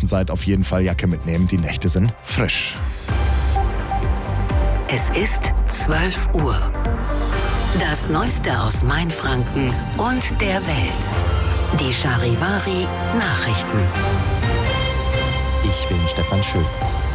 draußen seid, auf jeden Fall Jacke mitnehmen. Die Nächte sind frisch. Es ist 12 Uhr. Das Neueste aus Mainfranken und der Welt. Die Charivari Nachrichten. Ich bin Stefan Schulz.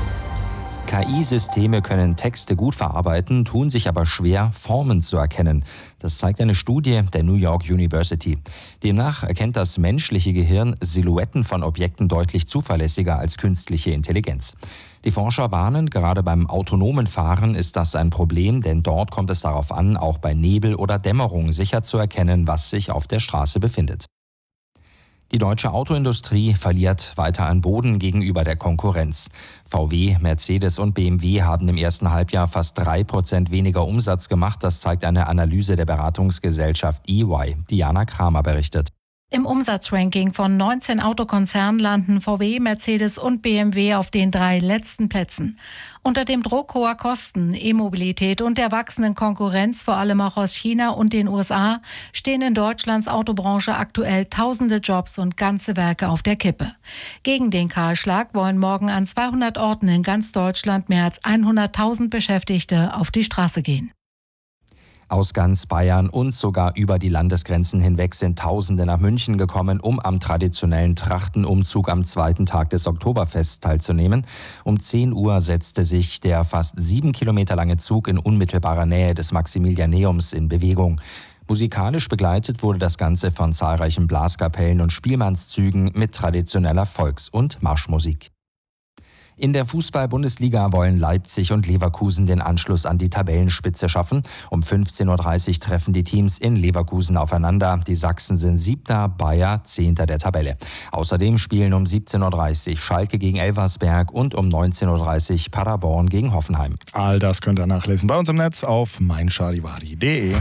KI-Systeme können Texte gut verarbeiten, tun sich aber schwer, Formen zu erkennen. Das zeigt eine Studie der New York University. Demnach erkennt das menschliche Gehirn Silhouetten von Objekten deutlich zuverlässiger als künstliche Intelligenz. Die Forscher warnen, gerade beim autonomen Fahren ist das ein Problem, denn dort kommt es darauf an, auch bei Nebel oder Dämmerung sicher zu erkennen, was sich auf der Straße befindet. Die deutsche Autoindustrie verliert weiter an Boden gegenüber der Konkurrenz. VW, Mercedes und BMW haben im ersten Halbjahr fast 3% weniger Umsatz gemacht. Das zeigt eine Analyse der Beratungsgesellschaft EY. Diana Kramer berichtet. Im Umsatzranking von 19 Autokonzernen landen VW, Mercedes und BMW auf den 3 letzten Plätzen. Unter dem Druck hoher Kosten, E-Mobilität und der wachsenden Konkurrenz, vor allem auch aus China und den USA, stehen in Deutschlands Autobranche aktuell tausende Jobs und ganze Werke auf der Kippe. Gegen den Kahlschlag wollen morgen an 200 Orten in ganz Deutschland mehr als 100.000 Beschäftigte auf die Straße gehen. Aus ganz Bayern und sogar über die Landesgrenzen hinweg sind Tausende nach München gekommen, um am traditionellen Trachtenumzug am zweiten Tag des Oktoberfests teilzunehmen. Um 10 Uhr setzte sich der fast 7 Kilometer lange Zug in unmittelbarer Nähe des Maximilianeums in Bewegung. Musikalisch begleitet wurde das Ganze von zahlreichen Blaskapellen und Spielmannszügen mit traditioneller Volks- und Marschmusik. In der Fußball-Bundesliga wollen Leipzig und Leverkusen den Anschluss an die Tabellenspitze schaffen. Um 15.30 Uhr treffen die Teams in Leverkusen aufeinander. Die Sachsen sind 7., Bayer 10. der Tabelle. Außerdem spielen um 17.30 Uhr Schalke gegen Elversberg und um 19.30 Uhr Paderborn gegen Hoffenheim. All das könnt ihr nachlesen bei uns im Netz auf meincharivari.de.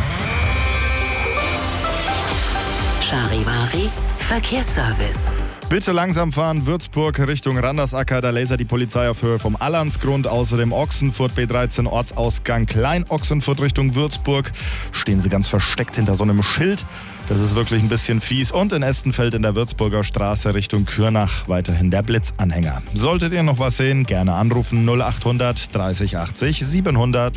Charivari Verkehrsservice. Bitte langsam fahren, Würzburg Richtung Randersacker, da lasert die Polizei auf Höhe vom Allansgrund. Außerdem Ochsenfurt B13 Ortsausgang Klein-Ochsenfurt Richtung Würzburg. Stehen sie ganz versteckt hinter so einem Schild. Das ist wirklich ein bisschen fies. Und in Estenfeld in der Würzburger Straße Richtung Kürnach weiterhin der Blitzanhänger. Solltet ihr noch was sehen, gerne anrufen 0800 30 80 700.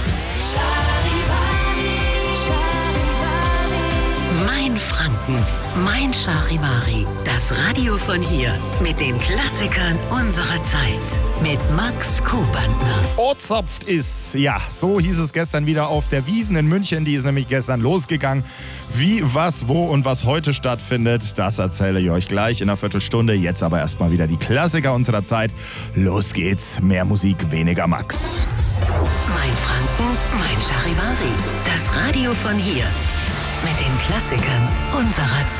Mainfranken, Mein Charivari, das Radio von hier mit den Klassikern unserer Zeit. Mit Max Kobandner. Ozapft ist, ja, so hieß es gestern wieder auf der Wiesn in München. Die ist nämlich gestern losgegangen. Wie, was, wo und was heute stattfindet, das erzähle ich euch gleich in einer Viertelstunde. Jetzt aber erstmal wieder die Klassiker unserer Zeit. Los geht's, mehr Musik, weniger Max. Mainfranken, Mein Charivari, das Radio von hier. Mit den Klassikern unserer Zeit.